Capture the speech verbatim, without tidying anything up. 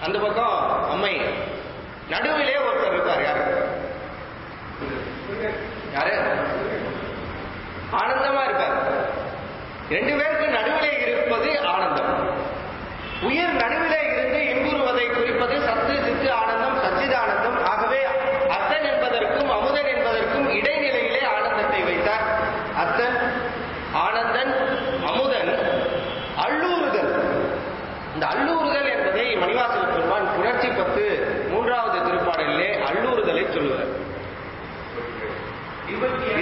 அந்த பக்கம் அம்மை, நடுவிலே ஒருத்தர் இருக்கார். யாரு யாரு ஆனந்தமா இருக்கார். ரெண்டு பேருக்கு நடுவிலே இருப்பது ஆனந்தம். உயிர் நடுவிலே இருந்து இன்புறுவதை குறிப்பது சத்து, சித்து ஆனந்தம், சச்சிதானந்தம். ஆகவே அத்தன் என்பதற்கும் அமுதன் என்பதற்கும் இடைநிலையிலே ஆனந்தத்தை வைத்தார். அத்தன், ஆனந்தன், அமுதன், அள்ளூறுதல். இந்த அள்ளூறுதல் என்பதை மணிவாசக பெருமான் புணர்ச்சி பத்து மூன்றாவது திருப்பாடலிலே அள்ளூறுதலை சொல்லுவார். இருபத்தி